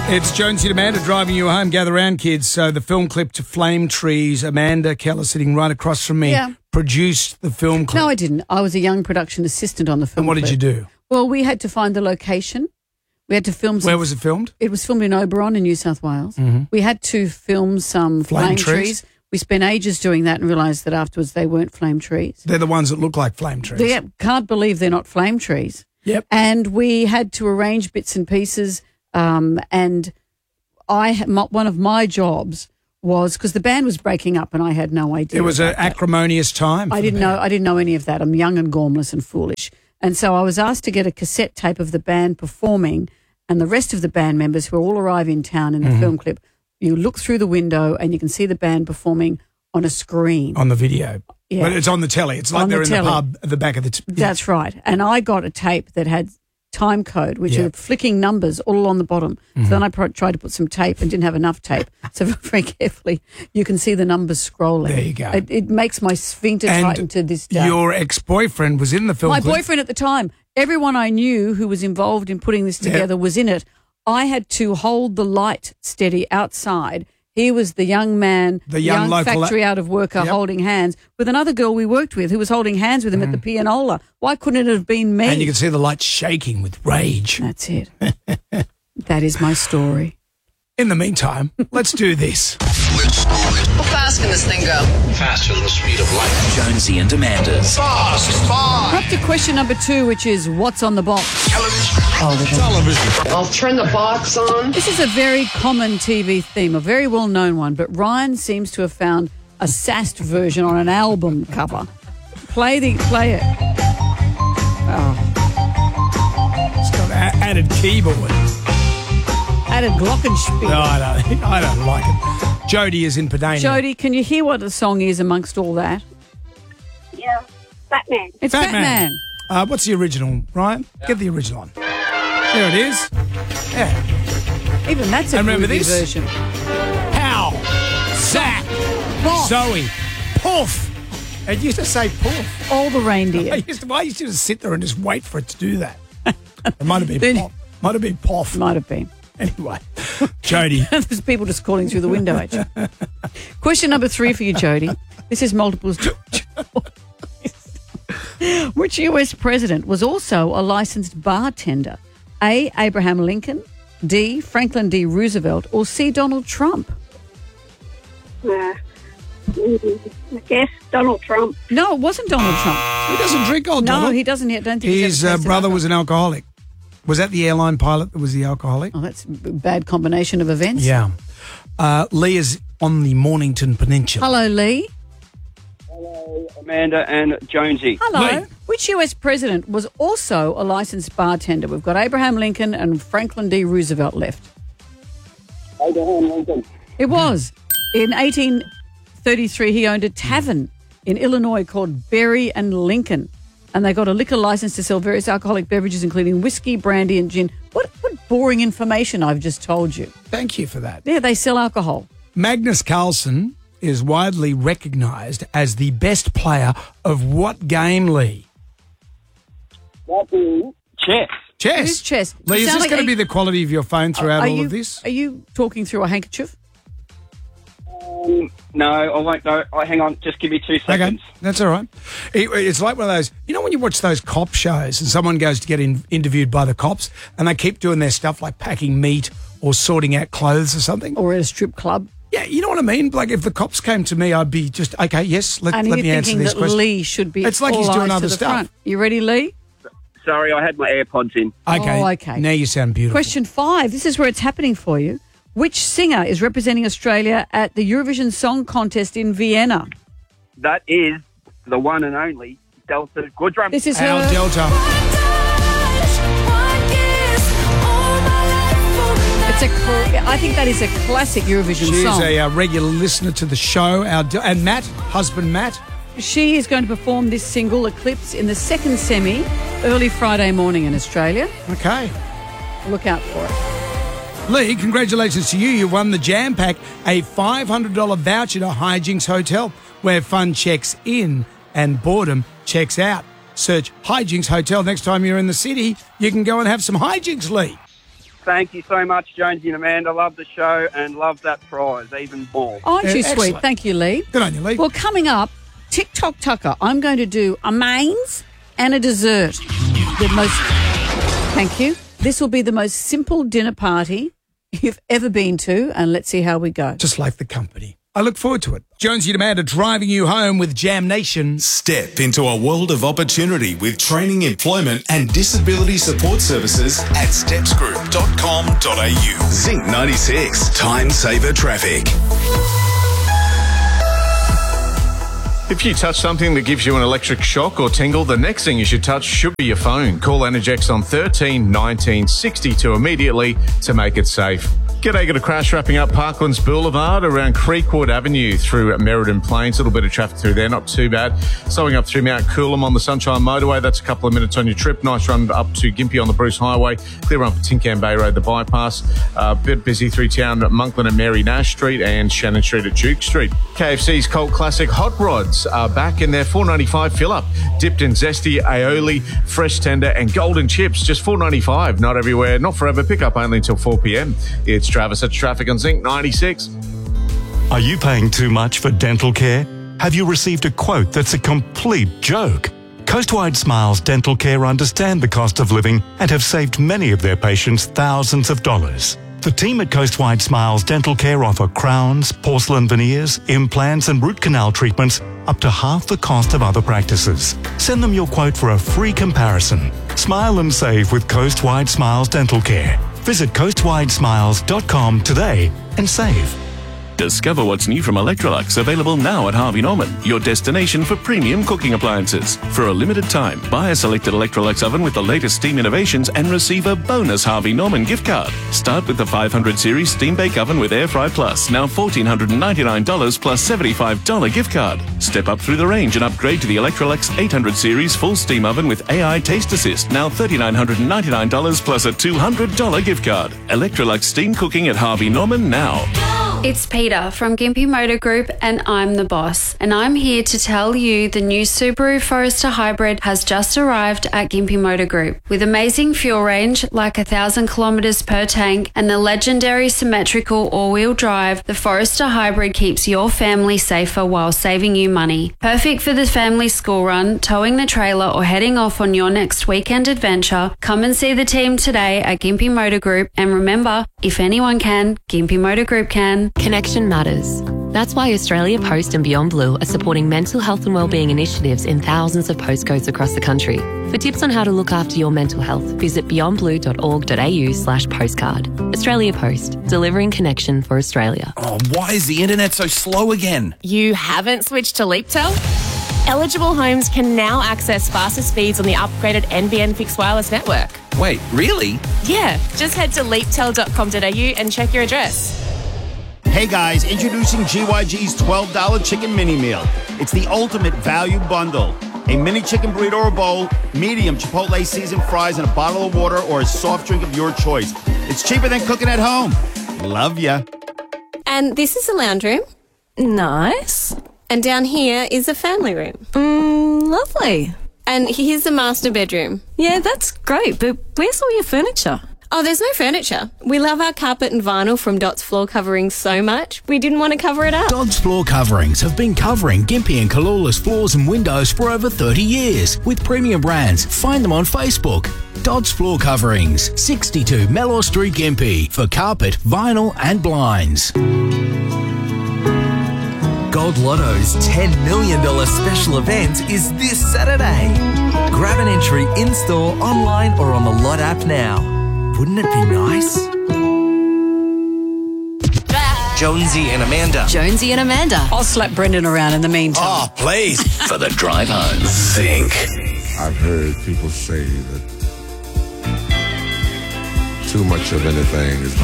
It's Jonesy and Amanda driving you home. Gather round, kids. So the film clip to Flame Trees, Amanda Keller sitting right across from me, produced the film clip. No, I didn't. I was a young production assistant on the film And what clip. did you do? Well, we had to find the location. We had to film Where was it filmed? It was filmed in Oberon in New South Wales. Mm-hmm. We had to film some flame trees. We spent ages doing that and realised that afterwards they weren't flame trees. They're the ones that look like flame trees. They can't believe they're not flame trees. Yep. And we had to arrange bits and pieces and one of my jobs was, because the band was breaking up and I had no idea. It was an acrimonious time. I didn't know any of that. I'm young and gormless and foolish. And so I was asked to get a cassette tape of the band performing, and the rest of the band members who all arrive in town in the film clip, you look through the window and you can see the band performing on a screen. On the video. Yeah. But it's on the telly. It's like they're in the pub at the back of the... That's right. And I got a tape that had time code, which are flicking numbers all on the bottom. Mm-hmm. So then I tried to put some tape and didn't have enough tape. So very carefully, you can see the numbers scrolling. There you go. It makes my sphincter tighten to this day. Your ex-boyfriend was in the film clip. My boyfriend at the time. Everyone I knew who was involved in putting this together was in it. I had to hold the light steady outside. He was the young man, the young local factory out of worker holding hands with another girl we worked with who was holding hands with him at the pianola. Why couldn't it have been me? And you can see the light shaking with rage. That's it. That is my story. In the meantime, let's do this. How fast can this thing go? Faster than the speed of light. Jonesy and Amanda's. Fast. We're up to question number 2, which is what's on the box? Television. I'll turn the box on. This is a very common TV theme, a very well-known one, but Ryan seems to have found a sassed version on an album cover. Play it. It's got added keyboard. Added glockenspiel. No, I don't like it. Jody is in Padania. Jody, can you hear what the song is amongst all that? Yeah, Batman. It's Batman. What's the original, Ryan? Get the original on. There it is. Yeah. Even that's a remember groovy this? version. Pow, Zap, Poof. Zoe, Poof. It used to say Poof. All the reindeer. I used to just sit there and just wait for it to do that. It might have been Pop. Might have been Poof. Might have been. Anyway, Jody. There's people just calling through the window at you. Question number 3 for you, Jody. This is multiple choice. Which US president was also a licensed bartender? A, Abraham Lincoln, D, Franklin D. Roosevelt, or C, Donald Trump? I guess Donald Trump. No, it wasn't Donald Trump. He doesn't drink No, Donald. he doesn't yet. Don't think he's His ever tasted brother alcohol. was an alcoholic. Was that the airline pilot that was the alcoholic? Oh, that's a bad combination of events. Yeah. Lee is on the Mornington Peninsula. Hello, Lee. Hello, Amanda and Jonesy. Hello. Lee. Which US president was also a licensed bartender? We've got Abraham Lincoln and Franklin D. Roosevelt left. Abraham Lincoln. It was. In 1833, he owned a tavern in Illinois called Berry and Lincoln. And they got a liquor license to sell various alcoholic beverages, including whiskey, brandy, and gin. What boring information I've just told you. Thank you for that. Yeah, they sell alcohol. Magnus Carlsen is widely recognised as the best player of what game, Lee? That is chess. Chess. Who's chess? Lee, You is sound this like going to be the quality of your phone throughout all of this? Are you talking through a handkerchief? No, I won't. No, hang on. Just give me 2 seconds. Okay, that's all right. It's like one of those, you know when you watch those cop shows and someone goes to get interviewed by the cops and they keep doing their stuff like packing meat or sorting out clothes or something? Or at a strip club? Yeah, you know what I mean? Like if the cops came to me, I'd be just, okay, yes, let me answer And you're this thinking that question. Lee should be It's like all he's doing eyes other to the stuff. front. You ready, Lee? Sorry, I had my AirPods in. Okay. Oh, okay. Now you sound beautiful. Question 5. This is where it's happening for you. Which singer is representing Australia at the Eurovision Song Contest in Vienna? That is the one and only Delta Goodrum. This is her. Al Delta. I think that is a classic Eurovision She's song. a regular listener to the show. And Matt, husband Matt. She is going to perform this single, Eclipse, in the second semi early Friday morning in Australia. Okay. Look out for it. Lee, congratulations to you. You won the Jam Pack, a $500 voucher to Hijinks Hotel, where fun checks in and boredom checks out. Search Hijinks Hotel next time you're in the city. You can go and have some hijinks, Lee. Thank you so much, Jonesy and Amanda. Love the show and love that prize even more. Aren't you Excellent. sweet? Thank you, Lee. Good on you, Lee. Well, coming up, TikTok Tucker, I'm going to do a mains and a dessert. Thank you. This will be the most simple dinner party you've ever been to, and let's see how we go. Just like the company. I look forward to it. Jonesy and Amanda driving you home with Jam Nation. Step into a world of opportunity with training, employment and disability support services at stepsgroup.com.au. Zinc 96, Time Saver Traffic. If you touch something that gives you an electric shock or tingle, the next thing you should touch should be your phone. Call Energex on 13 19 62 immediately to make it safe. G'day, got a crash wrapping up Parklands Boulevard around Creekwood Avenue through Merredin Plains. A little bit of traffic through there, not too bad. Slowing up through Mount Coolum on the Sunshine Motorway. That's a couple of minutes on your trip. Nice run up to Gympie on the Bruce Highway. Clear run for Tincan Bay Road, the bypass. A bit busy through town at Monkland and Mary Nash Street and Shannon Street at Duke Street. KFC's Cult Classic Hot Rods are back in their $4.95 fill-up. Dipped in zesty, aioli, fresh tender and golden chips. Just $4.95. Not everywhere, not forever. Pick up only until 4 p.m. It's Travis at Traffic on Zinc 96. Are you paying too much for dental care? Have you received a quote that's a complete joke? Coastwide Smiles Dental Care understand the cost of living and have saved many of their patients thousands of dollars. The team at Coastwide Smiles Dental Care offer crowns, porcelain veneers, implants and root canal treatments up to half the cost of other practices. Send them your quote for a free comparison. Smile and save with Coastwide Smiles Dental Care. Visit coastwidesmiles.com today and save. Discover what's new from Electrolux, available now at Harvey Norman, your destination for premium cooking appliances. For a limited time, buy a selected Electrolux oven with the latest steam innovations and receive a bonus Harvey Norman gift card. Start with the 500 series steam bake oven with Air Fry Plus, now $1,499 plus $75 gift card. Step up through the range and upgrade to the Electrolux 800 series full steam oven with AI Taste Assist, now $3,999 plus a $200 gift card. Electrolux steam cooking at Harvey Norman now. It's Peter from Gympie Motor Group and I'm the boss. And I'm here to tell you the new Subaru Forester Hybrid has just arrived at Gympie Motor Group. With amazing fuel range, like 1,000 kilometres per tank, and the legendary symmetrical all-wheel drive, the Forester Hybrid keeps your family safer while saving you money. Perfect for the family school run, towing the trailer or heading off on your next weekend adventure. Come and see the team today at Gympie Motor Group. And remember, if anyone can, Gympie Motor Group can. Connection matters. That's why Australia Post and Beyond Blue are supporting mental health and wellbeing initiatives in thousands of postcodes across the country. For tips on how to look after your mental health, visit beyondblue.org.au/postcard. Australia Post, delivering connection for Australia. Oh, why is the internet so slow again? You haven't switched to LeapTel? Eligible homes can now access faster speeds on the upgraded NBN fixed wireless network. Wait, really? Yeah, just head to leaptel.com.au and check your address. Hey guys, introducing GYG's $12 chicken mini meal. It's the ultimate value bundle. A mini chicken burrito or bowl, medium Chipotle seasoned fries, and a bottle of water or a soft drink of your choice. It's cheaper than cooking at home. Love ya. And this is a lounge room. Nice. And down here is a family room. Lovely. And here's the master bedroom. Yeah, that's great, but where's all your furniture? Oh, there's no furniture. We love our carpet and vinyl from Dots Floor Coverings so much, we didn't want to cover it up. Dots Floor Coverings have been covering Gympie and Kalula's floors and windows for over 30 years with premium brands. Find them on Facebook. Dots Floor Coverings, 62 Mellor Street, Gympie, for carpet, vinyl and blinds. Gold Lotto's $10 million special event is this Saturday. Grab an entry in-store, online or on the Lot app now. Wouldn't it be nice? Jonesy and Amanda. Jonesy and Amanda. I'll slap Brendan around in the meantime. Oh, please. For the drive home. Think. I've heard people say that too much of anything is